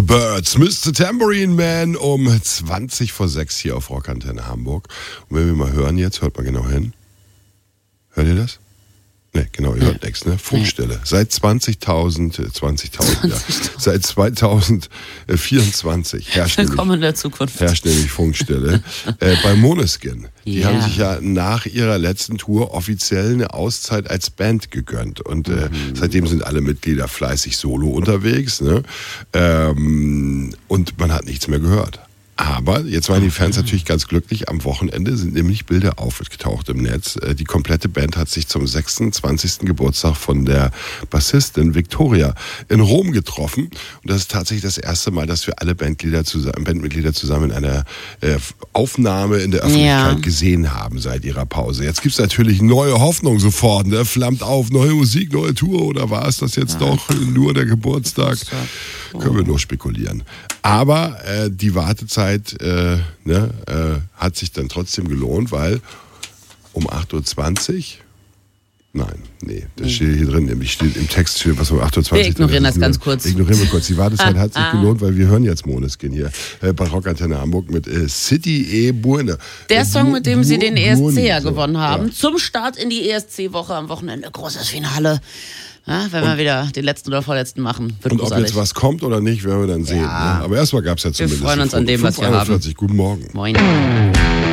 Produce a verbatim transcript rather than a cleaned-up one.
Birds, Mister Tambourine Man um zwanzig vor sechs hier auf Rockantenne Hamburg. Und wenn wir mal hören jetzt, hört mal genau hin. Hört ihr das? Ne, genau, ihr hört nichts, ne? Funkstelle. Seit zwanzigtausend, zwanzigtausend, ja. Seit zweitausendvierundzwanzig herrscht Willkommen nämlich, in der Zukunft. herrscht nämlich Funkstelle äh, bei Måneskin. Die Yeah. haben sich ja nach ihrer letzten Tour offiziell eine Auszeit als Band gegönnt. Und äh, mhm. seitdem sind alle Mitglieder fleißig solo unterwegs. Ne? Ähm, und man hat nichts mehr gehört. Aber jetzt waren die Fans natürlich ganz glücklich. Am Wochenende sind nämlich Bilder aufgetaucht im Netz. Die komplette Band hat sich zum sechsundzwanzigsten Geburtstag von der Bassistin Victoria in Rom getroffen. Und das ist tatsächlich das erste Mal, dass wir alle Bandglieder zusammen, Bandmitglieder zusammen in einer äh, Aufnahme in der Öffentlichkeit ja. gesehen haben seit ihrer Pause. Jetzt gibt es natürlich neue Hoffnung sofort. Ne? Flammt auf, neue Musik, neue Tour. Oder war es das jetzt ja. doch nur der Geburtstag? Oh. Können wir nur spekulieren. Aber äh, die Wartezeit Äh, ne, äh, hat sich dann trotzdem gelohnt, weil um acht Uhr zwanzig, nein, nee, das steht hier drin, nämlich steht im Text, steht, was um acht Uhr zwanzig. Wir ignorieren das, das ganz nur, kurz. Ignorieren wir kurz. Die Wartezeit ah, hat sich ah. gelohnt, weil wir hören jetzt Måneskin hier äh, bei Rockantenne Hamburg mit äh, City e Buone. Der äh, Song, mit dem Sie den E S C ja so, gewonnen haben, ja. zum Start in die E S C-Woche am Wochenende, großes Finale. Ja, wenn und, wir wieder den letzten oder vorletzten machen. Wird und großartig. Ob jetzt was kommt oder nicht, werden wir dann sehen. Ja. Ne? Aber erstmal gab es ja zumindest. Wir freuen uns an dem, was wir haben. Guten Morgen. Moin.